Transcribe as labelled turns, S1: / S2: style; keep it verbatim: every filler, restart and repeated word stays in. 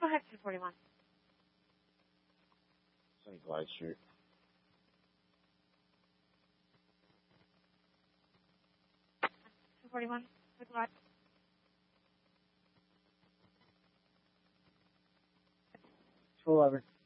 S1: ahead, two forty-one.
S2: Sunny Glide Street.
S1: two forty-one, good luck.
S3: two eleven.